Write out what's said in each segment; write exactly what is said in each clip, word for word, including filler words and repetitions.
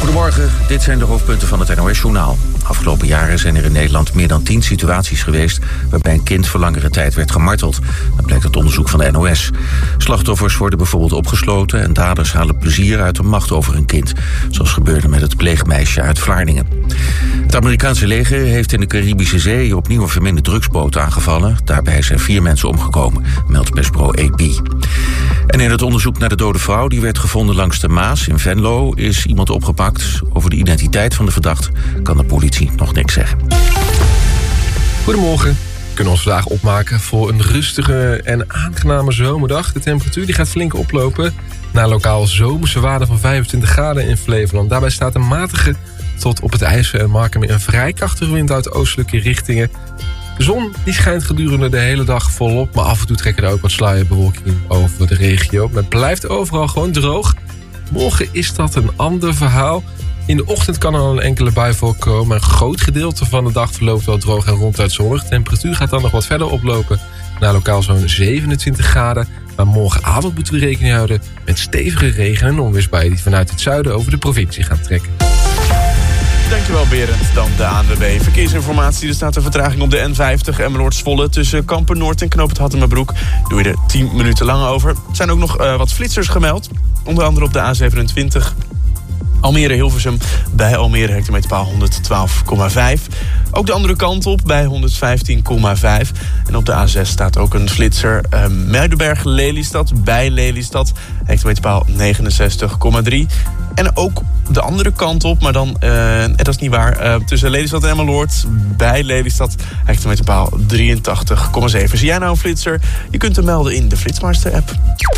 Goedemorgen, dit zijn de hoofdpunten van het N O S-journaal. Afgelopen jaren zijn er in Nederland meer dan tien situaties geweest waarbij een kind voor langere tijd werd gemarteld. Dat blijkt uit onderzoek van de N O S. Slachtoffers worden bijvoorbeeld opgesloten en daders halen plezier uit de macht over een kind. Zoals gebeurde met het pleegmeisje uit Vlaardingen. Het Amerikaanse leger heeft in de Caribische Zee opnieuw een verminde drugsboot aangevallen. Daarbij zijn vier mensen omgekomen, meldt persbureau A P. En in het onderzoek naar de dode vrouw die werd gevonden langs de Maas in Venlo is iemand opgepakt. Over de identiteit van de verdachte kan de politie nog niks zeggen. Goedemorgen. We kunnen ons vandaag opmaken voor een rustige en aangename zomerdag. De temperatuur die gaat flink oplopen naar lokaal zomerse waarde van vijfentwintig graden in Flevoland. Daarbij staat een matige tot op het IJssel en Marken een vrij krachtige wind uit oostelijke richtingen. De zon die schijnt gedurende de hele dag volop, maar af en toe trekken er ook wat sluierbewolking over de regio. Maar het blijft overal gewoon droog. Morgen is dat een ander verhaal. In de ochtend kan er al een enkele bui voorkomen. Een groot gedeelte van de dag verloopt wel droog en ronduit zonnig. De temperatuur gaat dan nog wat verder oplopen naar lokaal zo'n zevenentwintig graden. Maar morgenavond moeten we rekening houden met stevige regen- en onweersbuien die vanuit het zuiden over de provincie gaan trekken. Dankjewel Berend, dan de A N W B. Verkeersinformatie, er staat een vertraging op de N vijftig Emmeloord-Zwolle tussen Kampen-Noord en Knoop het Hattemerbroek. Doe je er tien minuten lang over. Er zijn ook nog uh, wat flitsers gemeld, onder andere op de A zevenentwintig. Almere-Hilversum bij Almere hectometerpaal honderdtwaalf komma vijf. Ook de andere kant op bij honderdvijftien komma vijf. En op de A zes staat ook een flitser. Uh, Muidenberg-Lelystad bij Lelystad hectometerpaal negenenzestig komma drie. En ook de andere kant op, maar dan, uh, en dat is niet waar, uh, tussen Lelystad en Emmeloord bij Lelystad hectometerpaal drieëntachtig komma zeven. Zie jij nou een flitser? Je kunt hem melden in de Flitsmeister-app.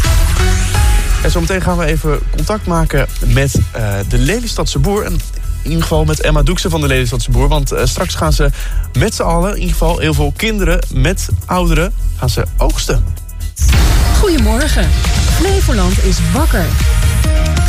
En zometeen gaan we even contact maken met uh, de Lelystadse boer. En in ieder geval met Emma Doekse van de Lelystadse boer. Want uh, straks gaan ze met z'n allen, in ieder geval heel veel kinderen met ouderen, gaan ze oogsten. Goedemorgen. Flevoland is wakker.